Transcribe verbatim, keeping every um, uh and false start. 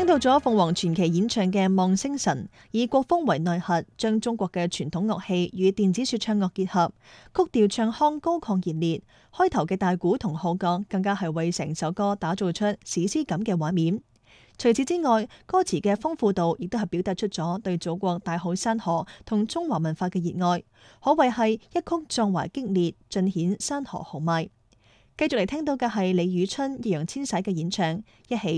到咗鳳凰傳奇演唱嘅《望星神》，以國風為內核，將中國嘅傳統樂器與電子說唱樂結合，曲調唱腔高亢熱烈，開頭嘅大鼓同號角更加係為成首歌打造出史詩感嘅畫面。除此之外，歌詞嘅豐富度亦都係表達出咗對祖國大好山河同中華文化嘅熱愛，可謂係一曲壯懷激烈，盡顯山河豪邁。繼續嚟聽到嘅係李宇春、易烊千璽嘅演唱，一起